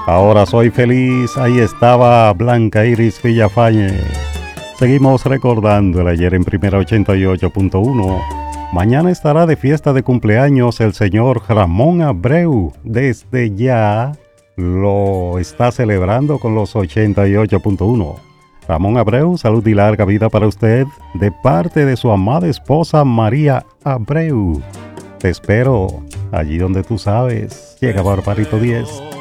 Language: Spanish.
Ahora soy feliz, ahí estaba Blanca Iris Villafañe. Seguimos recordando el ayer en Primera 88.1. Mañana estará de fiesta de cumpleaños el señor Ramón Abreu. Desde ya lo está celebrando con los 88.1. Ramón Abreu, salud y larga vida para usted, de parte de su amada esposa María Abreu. Te espero allí donde tú sabes. Llega Barbarito 10.